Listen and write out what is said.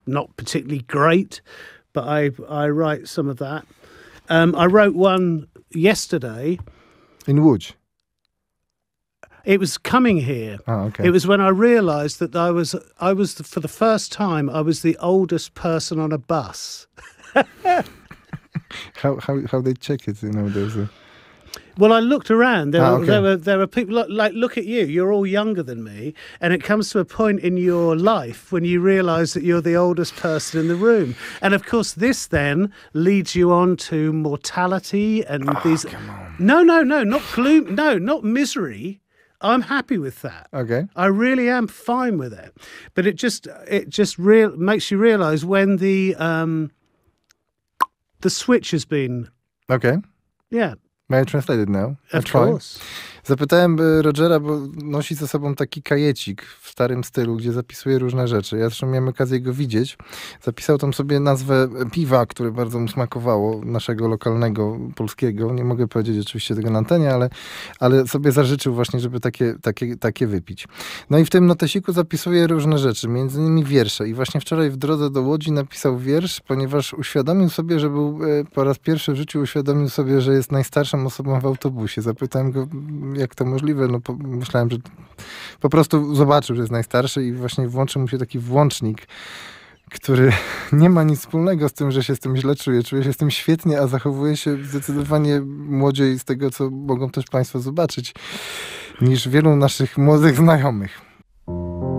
not particularly great, but I write some of that. I wrote one yesterday. In Łódź? It was coming here. Oh, okay. It was when I realised that I was for the first time, I was the oldest person on a bus. How they check it? There's a... Well, I looked around. Okay. There were people like look at you. You're all younger than me, and it comes to a point in your life when you realise that you're the oldest person in the room. And of course, this then leads you on to mortality and these. Come on. No, not gloom. No, not misery. I'm happy with that. Okay. I really am fine with it. But it just makes you realise when the switch has been. Okay. Yeah. May I translate it now? Of course. Zapytałem Rogera, bo nosi ze sobą taki kajecik w starym stylu, gdzie zapisuje różne rzeczy. Ja zresztą miałem okazję go widzieć. Zapisał tam sobie nazwę piwa, które bardzo mu smakowało, naszego lokalnego, polskiego. Nie mogę powiedzieć oczywiście tego na antenie, ale sobie zażyczył właśnie, żeby takie wypić. No i w tym notesiku zapisuje różne rzeczy, między innymi wiersze. I właśnie wczoraj w drodze do Łodzi napisał wiersz, ponieważ uświadomił sobie, że był po raz pierwszy w życiu uświadomił sobie, że jest najstarszą osobą w autobusie. Zapytałem go, jak to możliwe, myślałem, że po prostu zobaczył, że jest najstarszy i właśnie włączył mu się taki włącznik, który nie ma nic wspólnego z tym, że się z tym źle czuje. Czuje się z tym świetnie, a zachowuje się zdecydowanie młodziej z tego, co mogą też Państwo zobaczyć, niż wielu naszych młodych znajomych.